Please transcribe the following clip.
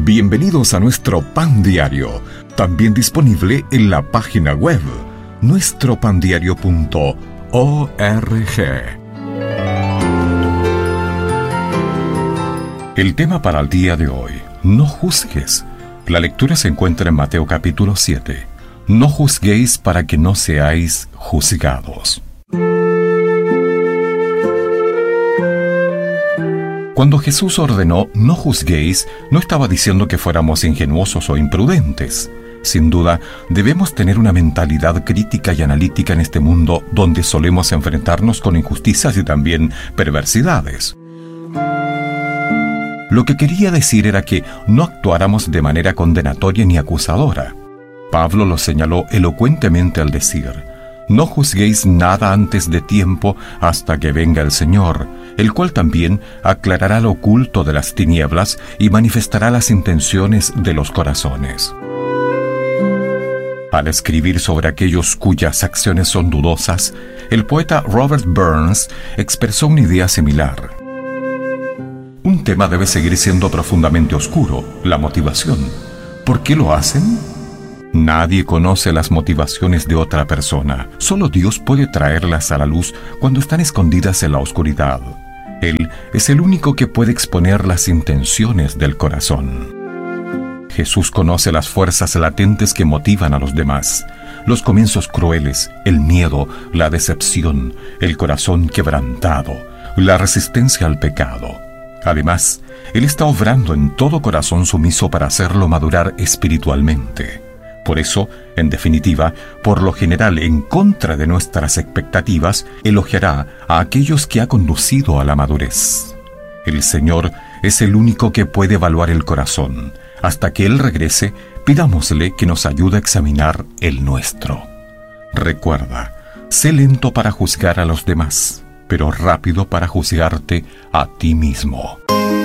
Bienvenidos a nuestro Pan Diario, también disponible en la página web nuestropandiario.org. El tema para el día de hoy: no juzgues. La lectura se encuentra en Mateo capítulo 7. No juzguéis para que no seáis juzgados. Cuando Jesús ordenó no juzguéis, no estaba diciendo que fuéramos ingenuosos o imprudentes. Sin duda, debemos tener una mentalidad crítica y analítica en este mundo donde solemos enfrentarnos con injusticias y también perversidades. Lo que quería decir era que no actuáramos de manera condenatoria ni acusadora. Pablo lo señaló elocuentemente al decir: no juzguéis nada antes de tiempo hasta que venga el Señor, el cual también aclarará lo oculto de las tinieblas y manifestará las intenciones de los corazones. Al escribir sobre aquellos cuyas acciones son dudosas, el poeta Robert Burns expresó una idea similar. Un tema debe seguir siendo profundamente oscuro: la motivación. ¿Por qué lo hacen? Nadie conoce las motivaciones de otra persona. Solo Dios puede traerlas a la luz cuando están escondidas en la oscuridad. Él es el único que puede exponer las intenciones del corazón. Jesús conoce las fuerzas latentes que motivan a los demás: los comienzos crueles, el miedo, la decepción, el corazón quebrantado, la resistencia al pecado. Además, Él está obrando en todo corazón sumiso para hacerlo madurar espiritualmente. Por eso, en definitiva, por lo general, en contra de nuestras expectativas, elogiará a aquellos que ha conducido a la madurez. El Señor es el único que puede evaluar el corazón. Hasta que Él regrese, pidámosle que nos ayude a examinar el nuestro. Recuerda, sé lento para juzgar a los demás, pero rápido para juzgarte a ti mismo.